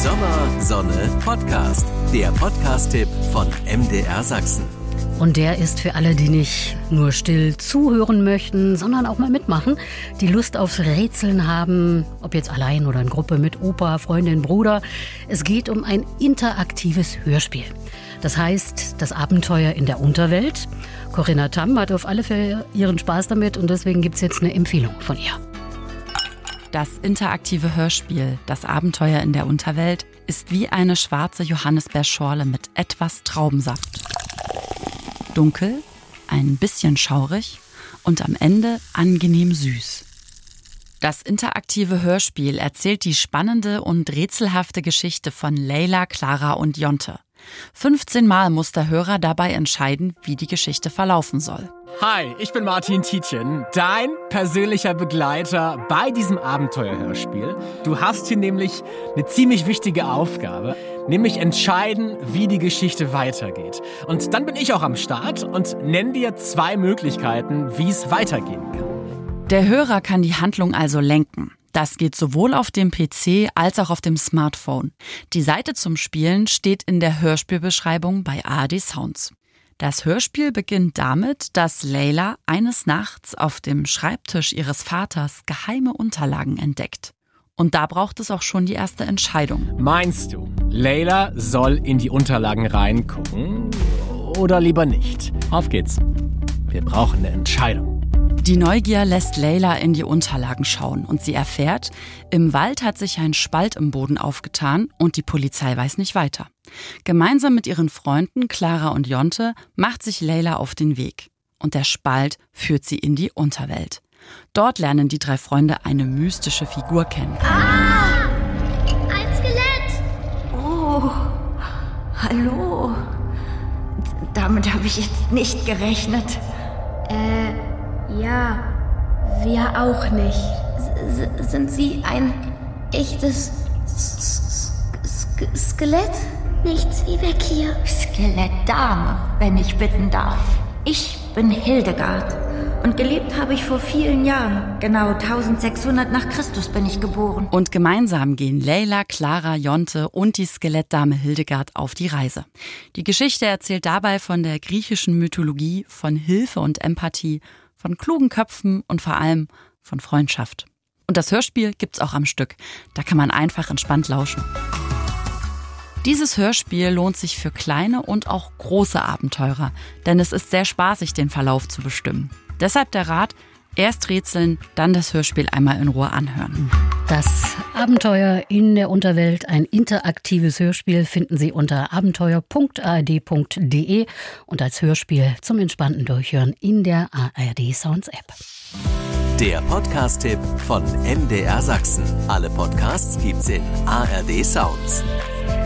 Sommer, Sonne, Podcast. Der Podcast-Tipp von MDR Sachsen. Und der ist für alle, die nicht nur still zuhören möchten, sondern auch mal mitmachen, die Lust aufs Rätseln haben, ob jetzt allein oder in Gruppe mit Opa, Freundin, Bruder. Es geht um ein interaktives Hörspiel. Das heißt, das Abenteuer in der Unterwelt. Corinna Tamm hat auf alle Fälle ihren Spaß damit und deswegen gibt es jetzt eine Empfehlung von ihr. Das interaktive Hörspiel Das Abenteuer in der Unterwelt ist wie eine schwarze Johannisbeerschorle mit etwas Traubensaft. Dunkel, ein bisschen schaurig und am Ende angenehm süß. Das interaktive Hörspiel erzählt die spannende und rätselhafte Geschichte von Leila, Clara und Jonte. 15 Mal muss der Hörer dabei entscheiden, wie die Geschichte verlaufen soll. Hi, ich bin Martin Tietjen, dein persönlicher Begleiter bei diesem Abenteuerhörspiel. Du hast hier nämlich eine ziemlich wichtige Aufgabe, nämlich entscheiden, wie die Geschichte weitergeht. Und dann bin ich auch am Start und nenne dir 2 Möglichkeiten, wie es weitergehen kann. Der Hörer kann die Handlung also lenken. Das geht sowohl auf dem PC als auch auf dem Smartphone. Die Seite zum Spielen steht in der Hörspielbeschreibung bei ARD Sounds. Das Hörspiel beginnt damit, dass Leila eines Nachts auf dem Schreibtisch ihres Vaters geheime Unterlagen entdeckt. Und da braucht es auch schon die erste Entscheidung. Meinst du, Leila soll in die Unterlagen reingucken oder lieber nicht? Auf geht's. Wir brauchen eine Entscheidung. Die Neugier lässt Leila in die Unterlagen schauen und sie erfährt, im Wald hat sich ein Spalt im Boden aufgetan und die Polizei weiß nicht weiter. Gemeinsam mit ihren Freunden Clara und Jonte macht sich Leila auf den Weg. Und der Spalt führt sie in die Unterwelt. Dort lernen die 3 Freunde eine mystische Figur kennen. Ah! Ein Skelett! Oh, hallo. Damit habe ich jetzt nicht gerechnet. Ja, wir auch nicht. Sind Sie ein echtes Skelett? Nichts wie weg hier. Skelettdame, wenn ich bitten darf. Ich bin Hildegard und gelebt habe ich vor vielen Jahren. Genau 1600 nach Christus bin ich geboren. Und gemeinsam gehen Leila, Clara, Jonte und die Skelettdame Hildegard auf die Reise. Die Geschichte erzählt dabei von der griechischen Mythologie, von Hilfe und Empathie, von klugen Köpfen und vor allem von Freundschaft. Und das Hörspiel gibt's auch am Stück. Da kann man einfach entspannt lauschen. Dieses Hörspiel lohnt sich für kleine und auch große Abenteurer, denn es ist sehr spaßig, den Verlauf zu bestimmen. Deshalb der Rat, erst rätseln, dann das Hörspiel einmal in Ruhe anhören. Das Abenteuer in der Unterwelt, ein interaktives Hörspiel, finden Sie unter abenteuer.ard.de und als Hörspiel zum entspannten Durchhören in der ARD Sounds App. Der Podcast-Tipp von MDR Sachsen. Alle Podcasts gibt's in ARD Sounds.